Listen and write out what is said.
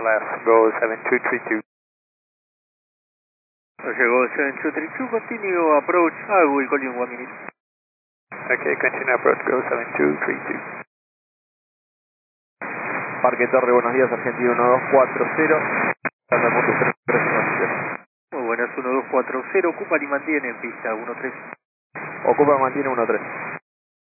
Left, go 7232. Roger, go 7232, continue approach, I will call you in 1 minute. Okay, continue approach, go 7232. Parque Torre, buenos días, Argentina 1240. Muy buenas, 1240, ocupa y mantiene en pista 13. Ocupa, mantiene 13.